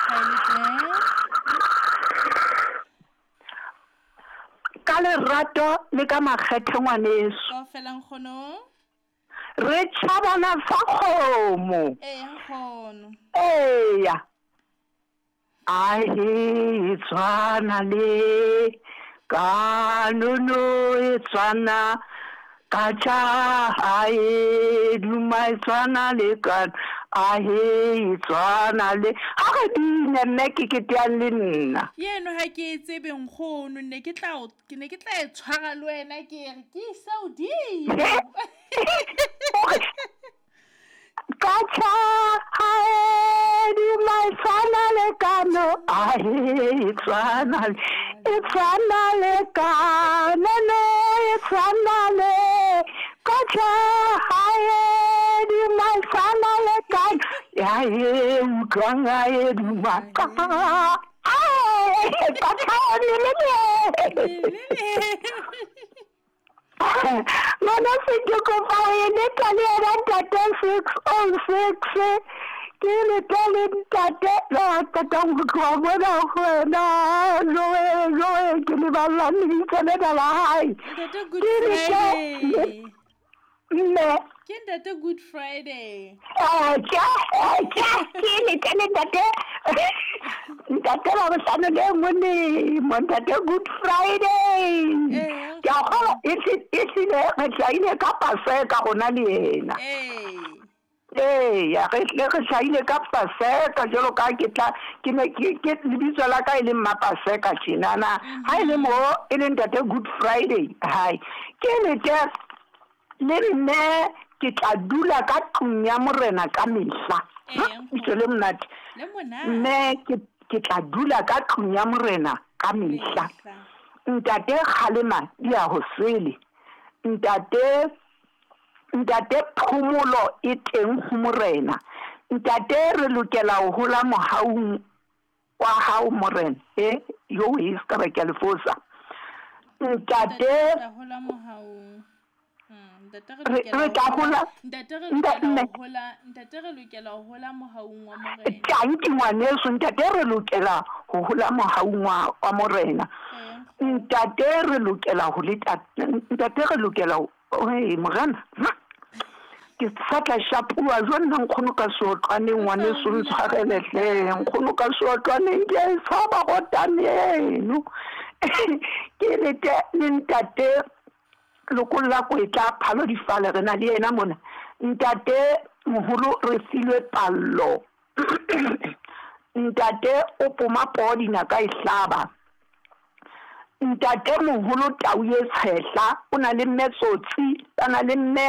ka lerato le ka makgethe ngwaneso kaofela nkgono re tšhabana sa kgomo nkgono eya ahe tswana le kanono e tswana ka tša hae duma e tswana le kano ahe tswana le a re dine mme ke keteang le nna yeno ha ke tsebe nkgono ne ke tla e tshwara le wena ke re ke Saudimo ka tša hae duma e tswana le kano ahe e tswana le kanono e tswana le ka tša hae duma e tswana le kano yae utlwang ae duma ka ngwana se ke kopa e leta le yena ntate 606 ke leta le ntate tatang go tloa bona go wena loe ke lebala le ditsele da la hae mme ke ntate Good Friday ke leta le ntate la bohlano le ngone montate Good Friday ke a go e sile re tlaile ka paseka gona le yena ya re tlaile ka paseka jalo ka ke lebitso la ka e le mmapaseka tjenana ha e le mo e le ntate Good Friday hai ke lete le nne ke tla dula ka tlung ya morena ka mehla itse le monate mme ke tla dula ka tlung ya morena ka mehla ntate Kgalema di a hosele ntate phomolo e teng ho morena ntate re lokela ho hola mohaung wa hao morena yo e ska ba ke lefosa ntate hola mohaung ntate re lokela ho hola mohaung wa morena tjanki ngwaneso ntate re lokela ho hola mohaung wa morena ntate re lokela ho morena ke satla shapua jona nkgono ka sotlwane ngwaneso ntshwarelehle nkgono ka sotlwane ke saba go taneno ke lete le ntate lokolla ko etla phalo di fale rena le yena mona ntate moholo re filwe pallo ntate o poma podina ka ihlaba ntate moholo tau ye tshehla o na le mmetsotsi ana le mme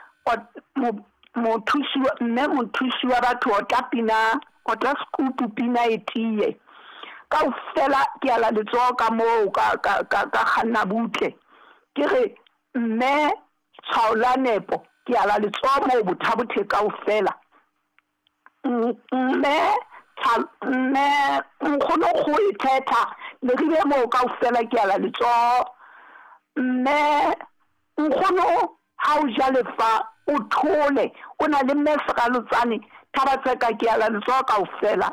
mothusi wa batho o tla skupu pina etie ka ufela ke ala letsogo ka moo ka kganna butle ke re mme tshwaola nepo ke ala letsogo moo bothabothe ka ufela mme nkgono go ithetha le ribe moo ka ufela ke ala letsogo mme nkgono ha o ja lefa o thole o na le mme segalotsane thabatseka ke ala letsogo ka ufela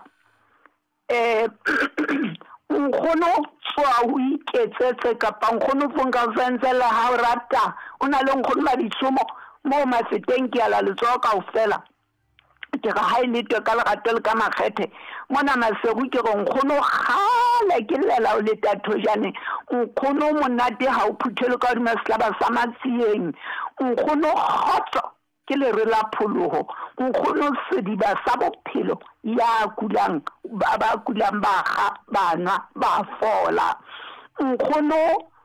nkgono tswa o iketsetse kapa nkgono fonka sentsela ha o rata o na le nkgono ba ditsomo mo maseteng ke ala letsogo ka ufela ke ga ha ile to ka lerato le ka makgethe mona masego ke go nkgono gale ke lela o le tathojane nkgono monate ha o phuthele ka di maslaba sa matsieng nkgono khotso ke le re la phologo nkgono sediba sa bophelo ya kulang ba kulang ba ga bana ba fola nkgono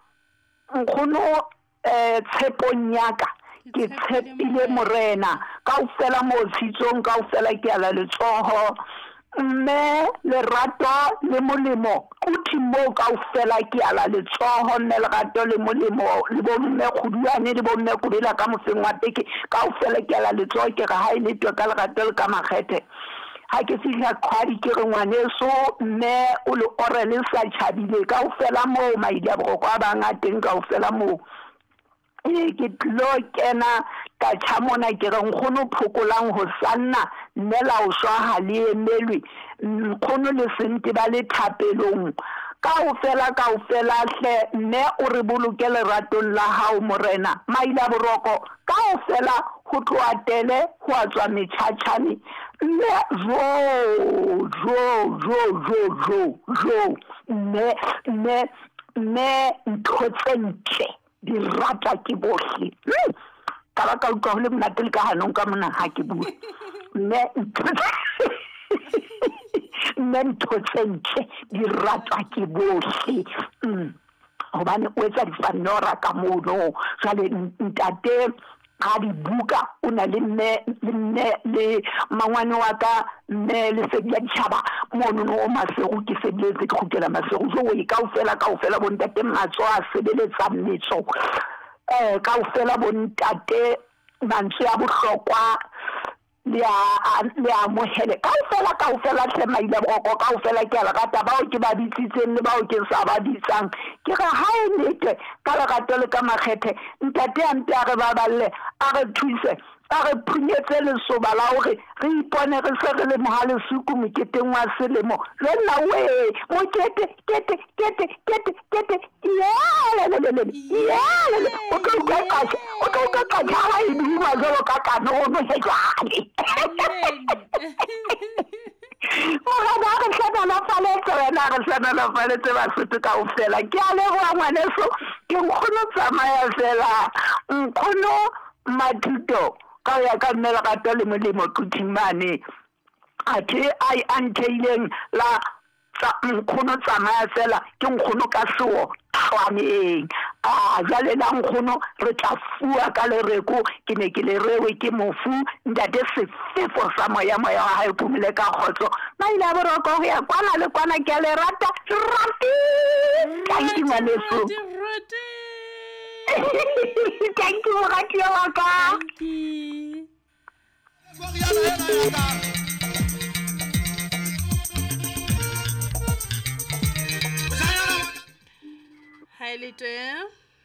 tshepong yaka ke tshepile morena ka ufela mo tshitsong ka ufela ke ala letsogo mme lerato le molemo kuthi mo ka ufela ke ala letsogo mme lerato le molemo le bo mme khuduane le bo mme kubela ka mofeng wa teke ka ufela ke ala letsogo ke ga ha ile to ka lerato le ka makgethe ha ke fihla khwadi ke re ngwaneso mme o le orele sa tšhabile ka ufela mo maida go kwa bangateng ka ufela mo ke tlo kena ka tšhamona ke re nkgono phokolang ho sanna nnela o shwa ha le emelwe nkgono le sente ba le thapelong kaofela hle mme o re boloke leratong la hao morena maile a boroko kaofela go tloa tele go a tswa metšhatšhane mme mme ntho tse ntle di rata ke bohle ka ba ka utlwa go le monate le ka ganong ka mona ga ke bue mme ntho tse ntle di ratwa ke bohle gobane o etsa difanora ka mono jale ntate ga dibuka o na le mme le mangwane wa ka mme le Sedi ya Ditšhaba mono o Masego ke sebeletse ke gutela Masego jo e kaofela bontate matso a sebeletsa metso kaofela bontate mantswe a bohlokwa le a mohele kaofela hle maile boroko kaofela ke a lerata bao ke ba bitsitseng le bao ke sa ba bitsang ke ga ha e nete ka lerato le ka makgethe ntate a mpe a re baballe a re thuse a re phunyetse lesoba la hore re ipone re se re le mohalesuku moketeng wa selemo le nna we mokete kete o tlo ka jala e bua jalo ka kanono he jale mogana a re hlanalafaletse wena a re hlanalafaletse Basotho kaofela ke a leboga ngwaneso ke nkgono tsamaya fela nkgono Matuto ka ya ka nne lerato le molemo kuting mane athe ai antheileng la nkgono tsamaya fela ke nkgono ka seo tlhwaneng jale la nkgono re tla fua ka lereko ke ne ke le rewe ke mofu ntate sefefo sa moya wa hae phumile ka khotso maile a boroko go ya kwana le kwana ke a le rata rati thank you maneso thank you rati wa ka Hi Lete.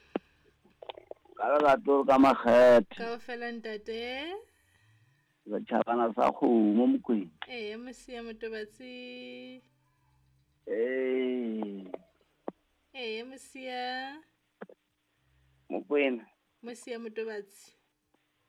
Lerato ka makgethe Kaofela ntate. Setšhabana sa kgomo Mokwena. Mosia Motobatsi. Mosia. Mokwena. Mosia Motobatsi.